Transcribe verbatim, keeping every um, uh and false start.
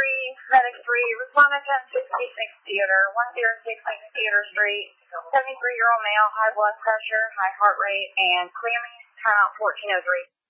three, Medic three, respond to ten sixty-six Theater, one zero six six Theater Street, seventy-three-year-old male, high blood pressure, high heart rate, and clear me, timeout fourteen oh three.